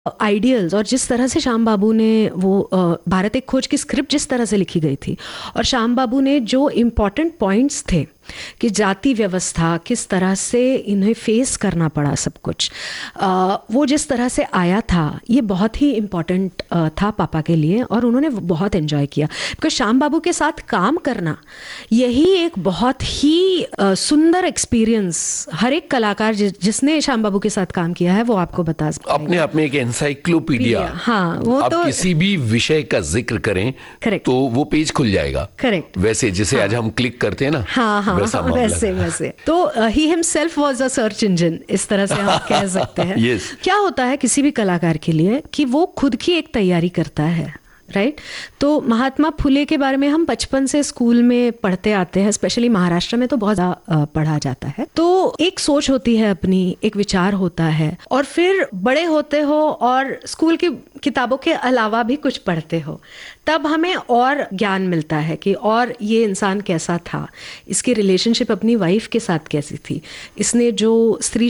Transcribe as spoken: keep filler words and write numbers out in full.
Ideals और जिस तरह से श्याम बाबू ने वो अ, भारत एक खोज की स्क्रिप्ट जिस तरह से लिखी गई थी, और श्याम बाबू ने जो इम्पोर्टेंट पॉइंट्स थे कि जाति व्यवस्था किस तरह से इन्हें फेस करना पड़ा, सब कुछ आ, वो जिस तरह से आया था, ये बहुत ही इम्पोर्टेंट था पापा के लिए, और उन्होंने बहुत एंजॉय किया। बिकॉज श्याम बाबू के साथ काम करना यही एक बहुत ही आ, सुंदर एक्सपीरियंस, हर एक कलाकार जि, जिसने श्याम बाबू के साथ काम किया है वो आपको बता सकता है। अपने आप में एक एनसाइक्लोपीडिया। हाँ, वो आप तो किसी भी विषय का जिक्र करें Correct. तो वो पेज खुल जाएगा। करेक्ट। वैसे जिसे हाँ. आज हम क्लिक करते हैं ना, हाँ हाँ वैसा मामला वैसे था। वैसे तो he himself was a search engine, इस तरह से हम कह सकते हैं। Yes. क्या होता है किसी भी कलाकार के लिए कि वो खुद की एक तैयारी करता है, राइट right? तो महात्मा फुले के बारे में हम बचपन से स्कूल में पढ़ते आते हैं, स्पेशली महाराष्ट्र में तो बहुत ज़्यादा पढ़ा जाता है। तो एक सोच होती है अपनी, एक विचार होता है, और फिर बड़े होते हो और स्कूल की किताबों के अलावा भी कुछ पढ़ते हो, तब हमें और ज्ञान मिलता है कि और ये इंसान कैसा था, इसकी रिलेशनशिप अपनी वाइफ के साथ कैसी थी, इसने जो स्त्री